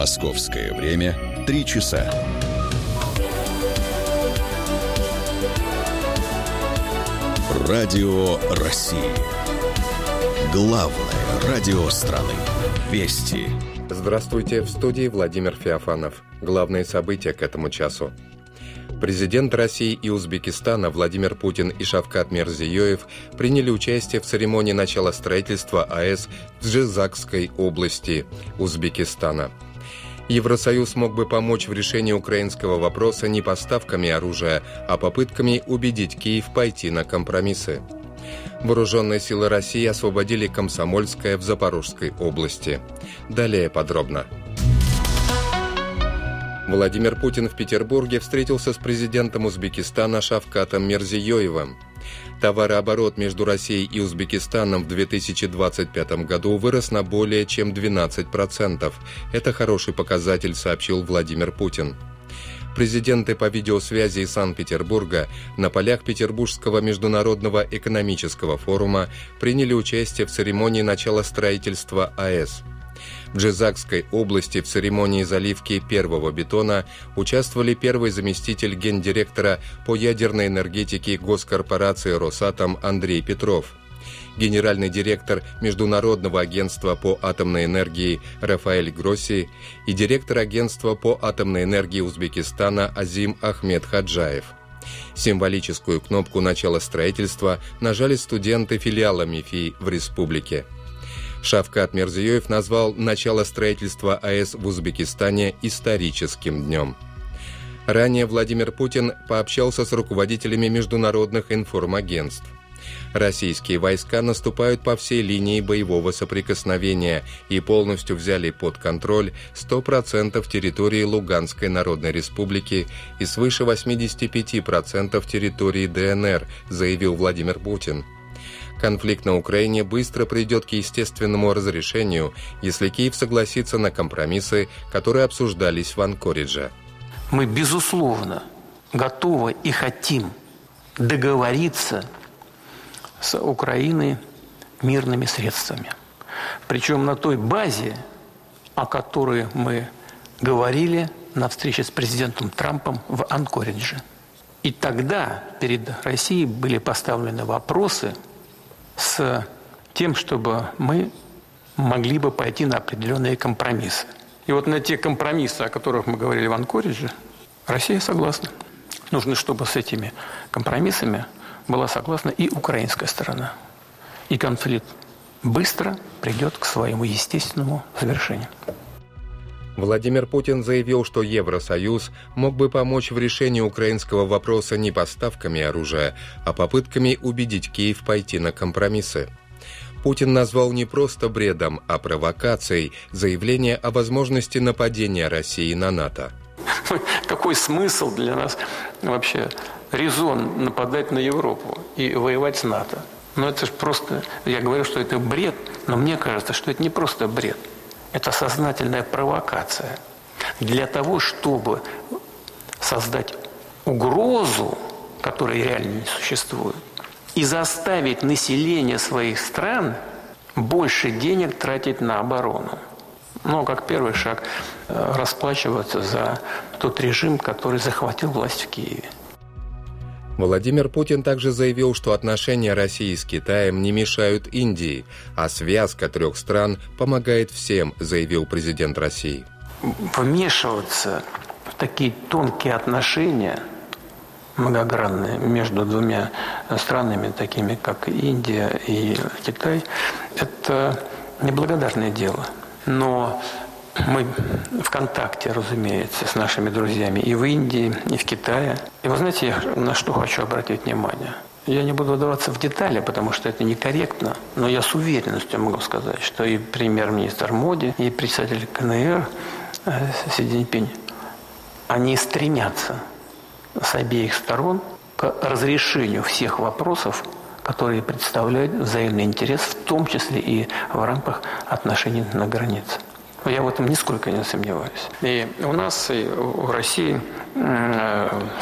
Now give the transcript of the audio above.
Московское время 3 часа. Радио России. Главное радио страны. Вести. Здравствуйте, в студии Владимир Феофанов. Главные события к этому часу. Президент России и Узбекистана Владимир Путин и Шавкат Мирзиёев приняли участие в церемонии начала строительства АЭС в Джизакской области Узбекистана. Евросоюз мог бы помочь в решении украинского вопроса не поставками оружия, а попытками убедить Киев пойти на компромиссы. Вооруженные силы России освободили Комсомольское в Запорожской области. Далее подробно. Владимир Путин в Петербурге встретился с президентом Узбекистана Шавкатом Мирзиёевым. Товарооборот между Россией и Узбекистаном в 2025 году вырос на более чем 12%. Это хороший показатель, сообщил Владимир Путин. Президенты по видеосвязи из Санкт-Петербурга на полях Петербургского международного экономического форума приняли участие в церемонии начала строительства АЭС. В Джизакской области в церемонии заливки первого бетона участвовали первый заместитель гендиректора по ядерной энергетике госкорпорации «Росатом» Андрей Петров, генеральный директор Международного агентства по атомной энергии Рафаэль Гросси и директор агентства по атомной энергии Узбекистана Азим Ахмед Хаджаев. Символическую кнопку начала строительства нажали студенты филиала МИФИ в республике. Шавкат Мирзиёев назвал начало строительства АЭС в Узбекистане историческим днем. Ранее Владимир Путин пообщался с руководителями международных информагентств. Российские войска наступают по всей линии боевого соприкосновения и полностью взяли под контроль 100% территории Луганской Народной Республики и свыше 85% территории ДНР, заявил Владимир Путин. Конфликт на Украине быстро придет к естественному разрешению, если Киев согласится на компромиссы, которые обсуждались в Анкоридже. Мы, безусловно, готовы и хотим договориться с Украиной мирными средствами. Причем на той базе, о которой мы говорили на встрече с президентом Трампом в Анкоридже. И тогда перед Россией были поставлены вопросы с тем, чтобы мы могли бы пойти на определенные компромиссы. И вот на те компромиссы, о которых мы говорили в Анкоридже, Россия согласна. Нужно, чтобы с этими компромиссами была согласна и украинская сторона. И конфликт быстро придет к своему естественному завершению. Владимир Путин заявил, что Евросоюз мог бы помочь в решении украинского вопроса не поставками оружия, а попытками убедить Киев пойти на компромиссы. Путин назвал не просто бредом, а провокацией заявление о возможности нападения России на НАТО. Какой смысл для нас вообще, резон нападать на Европу и воевать с НАТО? Ну это же просто, я говорю, что это бред, но мне кажется, что это не просто бред. Это сознательная провокация для того, чтобы создать угрозу, которая реально не существует, и заставить население своих стран больше денег тратить на оборону. Но как первый шаг расплачиваться за тот режим, который захватил власть в Киеве. Владимир Путин также заявил, что отношения России с Китаем не мешают Индии, а связка трех стран помогает всем, заявил президент России. Вмешиваться в такие тонкие отношения, многогранные, между двумя странами, такими как Индия и Китай, это неблагодарное дело. Но мы в контакте, разумеется, с нашими друзьями и в Индии, и в Китае. И вы знаете, я на что хочу обратить внимание? Я не буду вдаваться в детали, потому что это некорректно, но я с уверенностью могу сказать, что и премьер-министр Моди, и председатель КНР Си Цзиньпинь, они стремятся с обеих сторон к разрешению всех вопросов, которые представляют взаимный интерес, в том числе и в рамках отношений на границе. Я в этом нисколько не сомневаюсь. И у нас, и у России